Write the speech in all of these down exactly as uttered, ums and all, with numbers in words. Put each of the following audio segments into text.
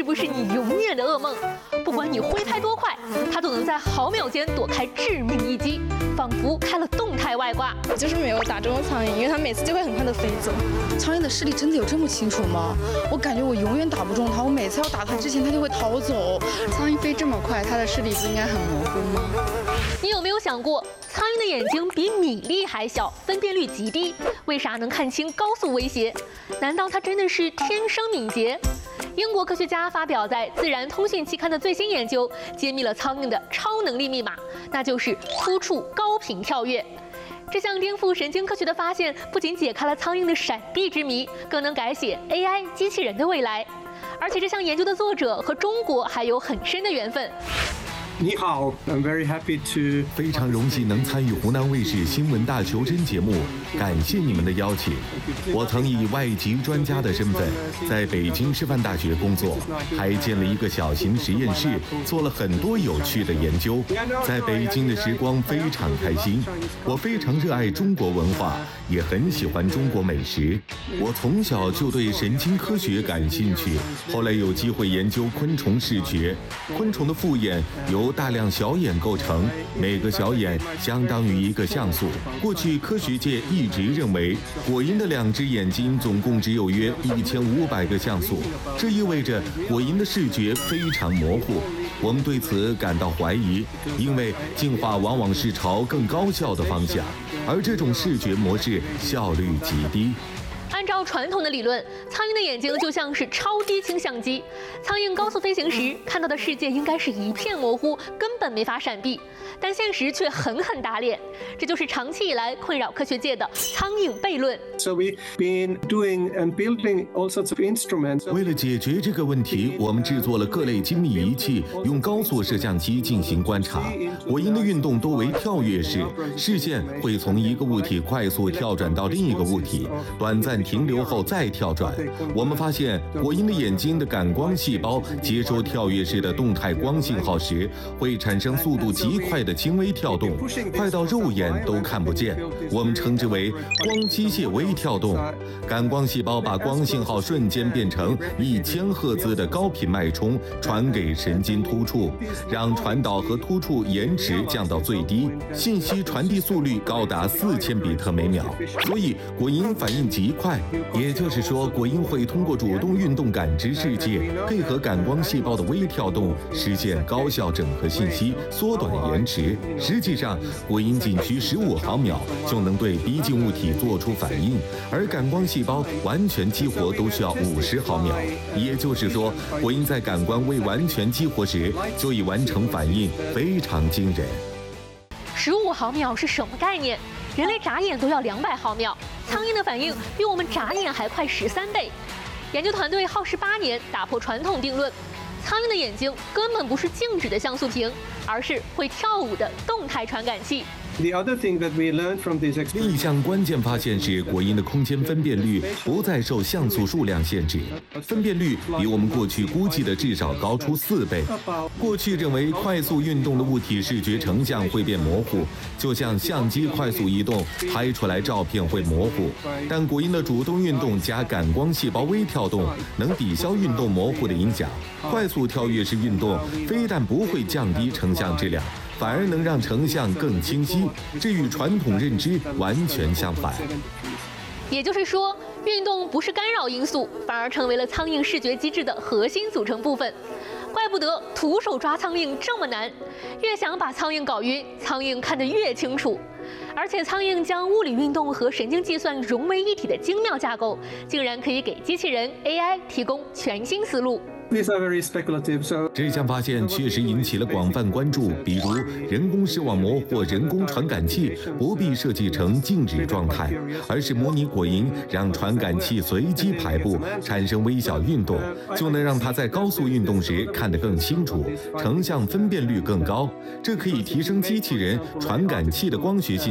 不是你永远的噩梦？不管你挥拍多快，它都能在毫秒间躲开致命一击，仿佛开了动态外挂。 我就是没有打中过苍蝇，因为它每次就会很快的飞走。 苍蝇的视力真的有这么清楚吗？我感觉我永远打不中它，我每次要打它之前，它就会逃走。 苍蝇飞这么快，它的视力不应该很模糊吗？ 你有没有想过，苍蝇的眼睛比米粒还小，分辨率极低，为啥能看清高速威胁？难道它真的是天生敏捷？英国科学家发表在《自然通讯》期刊的最新研究，揭秘了苍蝇的超能力密码，那就是突触高频跳跃。这项颠覆神经科学的发现，不仅解开了苍蝇的闪避之谜，更能改写 A I 机器人的未来。而且这项研究的作者和中国还有很深的缘分。 你好 ，I'm very happy to 非常荣幸能参与湖南卫视新闻大求真节目，感谢你们的邀请。我曾以外籍专家的身份在北京师范大学工作，还建了一个小型实验室，做了很多有趣的研究。在北京的时光非常开心，我非常热爱中国文化，也很喜欢中国美食。我从小就对神经科学感兴趣，后来有机会研究昆虫视觉。昆虫的复眼由大量小眼构成，每个小眼相当于一个像素。过去科学界一直认为，果蝇的两只眼睛总共只有约一千五百个像素，这意味着果蝇的视觉非常模糊。我们对此感到怀疑，因为进化往往是朝更高效的方向，而这种视觉模式效率极低。 按照传统的理论，苍蝇的眼睛就像是超低清相机。苍蝇高速飞行时看到的世界应该是一片模糊，根本没法闪避。但现实却狠狠打脸，这就是长期以来困扰科学界的苍蝇悖论。 So we've been doing and building all sorts of instruments. 为了解决这个问题，我们制作了各类精密仪器，用高速摄像机进行观察。果蝇的运动多为跳跃式，视线会从一个物体快速跳转到另一个物体，短暂停留后再跳转。我们发现，果蝇的眼睛的感光细胞接收跳跃式的动态光信号时，会产生速度极快的轻微跳动，快到肉眼都看不见。我们称之为光机械微跳动。感光细胞把光信号瞬间变成一千赫兹的高频脉冲，传给神经突触，让传导和突触延迟降到最低，信息传递速率高达四千比特每秒。所以果蝇反应极快，也就是说，果蝇会通过主动运动感知世界，配合感光细胞的微跳动，实现高效整合信息，缩短延迟。实际上，果蝇仅需十五毫秒就能对逼近物体做出反应，而感光细胞完全激活都需要五十毫秒。也就是说，果蝇在感官未完全激活时就已完成反应，非常惊人。 十五毫秒是什么概念？人类眨眼都要两百毫秒，苍蝇的反应比我们眨眼还快十三倍。研究团队耗时八年，打破传统定论。苍蝇的眼睛根本不是静止的像素屏，而是会跳舞的动态传感器。 The other thing that we learned from this 另一项关键发现是，果蝇的空间分辨率不再受像素数量限制，分辨率比我们过去估计的至少高出四倍。过去认为快速运动的物体视觉成像会变模糊，就像相机快速移动拍出来照片会模糊，但果蝇的主动运动加感光细胞微跳动能抵消运动模糊的影响。快速跳跃式运动非但不会降低成像质量，反而能让成像更清晰，这与传统认知完全相反。 也就是说，运动不是干扰因素，反而成为了苍蝇视觉机制的核心组成部分。怪不得徒手抓苍蝇这么难，越想把苍蝇搞晕，苍蝇看得越清楚。而且苍蝇将物理运动和神经计算融为一体的精妙架构，竟然可以给机器人 A I 提供全新思路。 These are very speculative, so 这项发现确实引起了广泛关注，比如人工视网膜或人工传感器不必设计成静止状态，而是模拟果蝇，让传感器随机排布，产生微小运动，就能让它在高速运动时看得更清楚，成像分辨率更高。这可以提升机器人传感器的光学性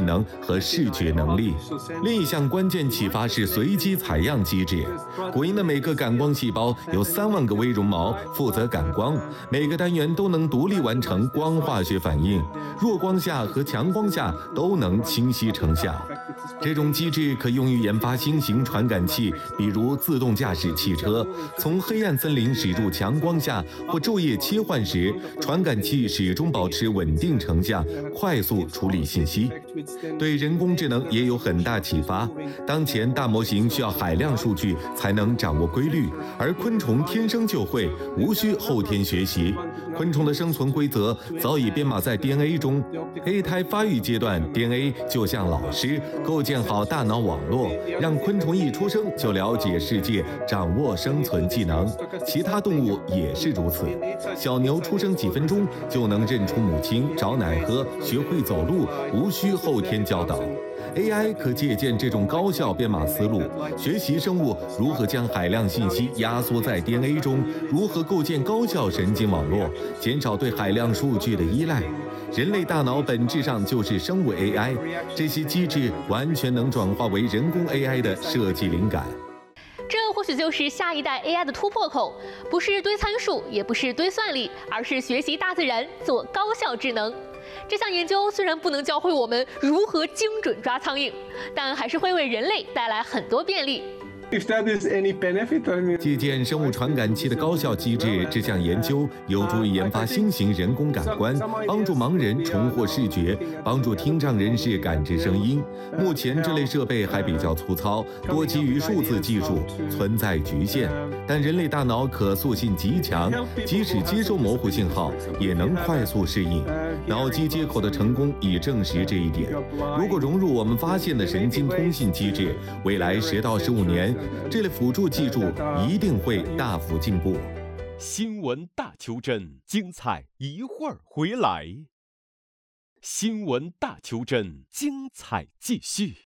能和视觉能力。另一项关键启发是随机采样机制。果蝇的每个感光细胞有三万个微绒毛负责感光，每个单元都能独立完成光化学反应，弱光下和强光下都能清晰成像。这种机制可用于研发新型传感器，比如自动驾驶汽车。从黑暗森林驶入强光下或昼夜切换时，传感器始终保持稳定成像，快速处理信息。对人工智能也有很大启发。当前大模型需要海量数据才能掌握规律，而昆虫天生就会，无需后天学习。昆虫的生存规则早已编码在 D N A 中。胚胎发育阶段 ，D N A 就像老师，构建好大脑网络，让昆虫一出生就了解世界，掌握生存技能。其他动物也是如此。小牛出生几分钟就能认出母亲，找奶喝，学会走路，无需后天教导。A I 可借鉴这种高效编码思路，学习生物如何将海量信息压缩在 D N A 中，如何构建高效神经网络，减少对海量数据的依赖。人类大脑本质上就是生物 A I， 这些机制完全能转化为人工 A I 的设计灵感。 这或许就是下一代 A I 的突破口，不是堆参数，也不是堆算力，而是学习大自然，做高效智能。这项研究虽然不能教会我们如何精准抓苍蝇，但还是会为人类带来很多便利。 If that is any benefit, I mean... 借鉴生物传感器的高效机制，这项研究有助于研发新型人工感官，帮助盲人重获视觉，帮助听障人士感知声音。目前这类设备还比较粗糙，多基于数字技术，存在局限。但人类大脑可塑性极强，即使接收模糊信号，也能快速适应。脑机接口的成功已证实这一点。如果融入我们发现的神经通信机制，未来十到十五年，这类辅助技术一定会大幅进步。 新闻大求真，精彩一会儿回来。新闻大求真，精彩继续。